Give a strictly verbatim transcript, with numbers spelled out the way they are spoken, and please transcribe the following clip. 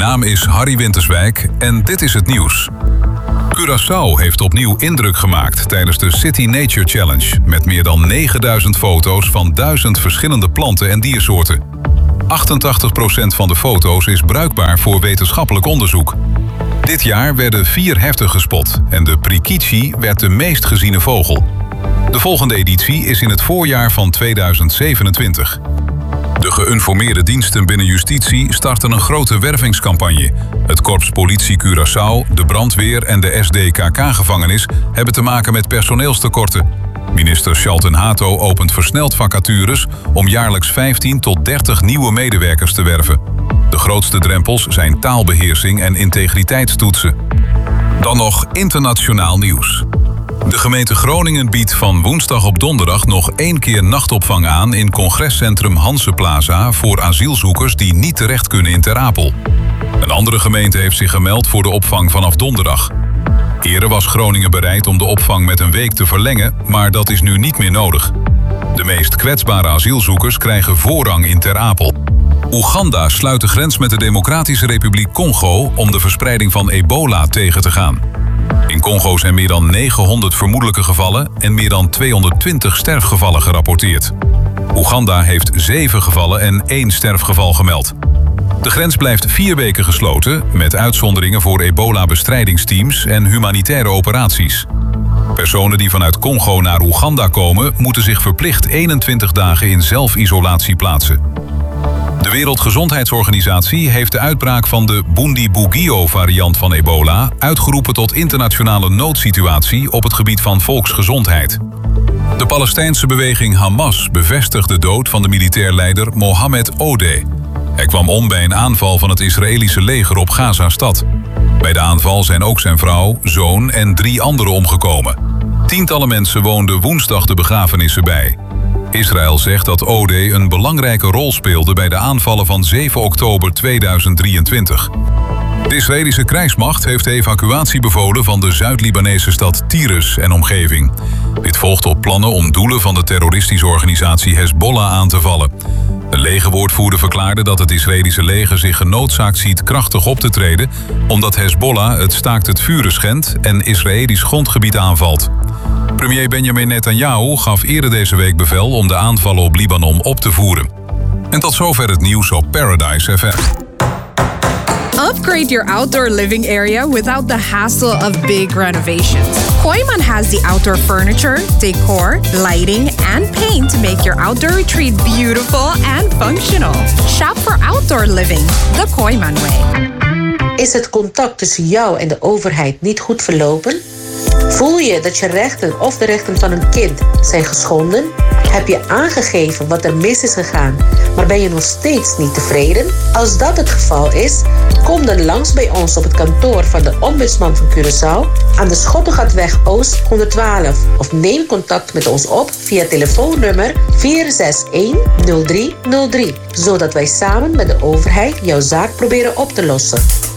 naam is Harry Winterswijk en dit is het nieuws. Curaçao heeft opnieuw indruk gemaakt tijdens de City Nature Challenge... met meer dan negenduizend foto's van duizend verschillende planten en diersoorten. achtentachtig procent van de foto's is bruikbaar voor wetenschappelijk onderzoek. Dit jaar werden vier herten gespot en de prikichi werd de meest geziene vogel. De volgende editie is in het voorjaar van tweeduizend zevenentwintig. De geïnformeerde diensten binnen justitie starten een grote wervingscampagne. Het Korps Politie Curaçao, de brandweer en de S D K K-gevangenis hebben te maken met personeelstekorten. Minister Shalton Hato opent versneld vacatures om jaarlijks vijftien tot dertig nieuwe medewerkers te werven. De grootste drempels zijn taalbeheersing en integriteitstoetsen. Dan nog internationaal nieuws. De gemeente Groningen biedt van woensdag op donderdag nog één keer nachtopvang aan in congrescentrum Hanseplaza voor asielzoekers die niet terecht kunnen in Ter Apel. Een andere gemeente heeft zich gemeld voor de opvang vanaf donderdag. Eerder was Groningen bereid om de opvang met een week te verlengen, maar dat is nu niet meer nodig. De meest kwetsbare asielzoekers krijgen voorrang in Ter Apel. Oeganda sluit de grens met de Democratische Republiek Congo om de verspreiding van ebola tegen te gaan. In Congo zijn meer dan negenhonderd vermoedelijke gevallen en meer dan tweehonderdtwintig sterfgevallen gerapporteerd. Oeganda heeft zeven gevallen en één sterfgeval gemeld. De grens blijft vier weken gesloten, met uitzonderingen voor ebola-bestrijdingsteams en humanitaire operaties. Personen die vanuit Congo naar Oeganda komen, moeten zich verplicht eenentwintig dagen in zelfisolatie plaatsen. De Wereldgezondheidsorganisatie heeft de uitbraak van de Bundibugyo-variant van ebola uitgeroepen tot internationale noodsituatie op het gebied van volksgezondheid. De Palestijnse beweging Hamas bevestigt de dood van de militair leider Mohammed Odeh. Hij kwam om bij een aanval van het Israëlische leger op Gaza-stad. Bij de aanval zijn ook zijn vrouw, zoon en drie anderen omgekomen. Tientallen mensen woonden woensdag de begrafenissen bij. Israël zegt dat Odeh een belangrijke rol speelde bij de aanvallen van zeven oktober tweeduizend drieëntwintig. De Israëlische krijgsmacht heeft de evacuatie bevolen van de Zuid-Libanese stad Tyrus en omgeving. Dit volgt op plannen om doelen van de terroristische organisatie Hezbollah aan te vallen. Een legerwoordvoerder verklaarde dat het Israëlische leger zich genoodzaakt ziet krachtig op te treden, omdat Hezbollah het staakt het vuren schendt en Israëlisch grondgebied aanvalt. Premier Benjamin Netanyahu gaf eerder deze week bevel om de aanvallen op Libanon op te voeren. En tot zover het nieuws op Paradise F M. Upgrade your outdoor living area without the hassle of big renovations. Kooiman has the outdoor furniture, decor, lighting, and paint to make your outdoor retreat beautiful and functional. Shop for outdoor living the Kooiman way. Is het contact tussen jou en de overheid niet goed verlopen? Voel je dat je rechten of de rechten van een kind zijn geschonden? Heb je aangegeven wat er mis is gegaan, maar ben je nog steeds niet tevreden? Als dat het geval is, kom dan langs bij ons op het kantoor van de Ombudsman van Curaçao aan de Schottegatweg Oost honderdtwaalf of neem contact met ons op via telefoonnummer vier zes een nul drie nul drie, zodat wij samen met de overheid jouw zaak proberen op te lossen.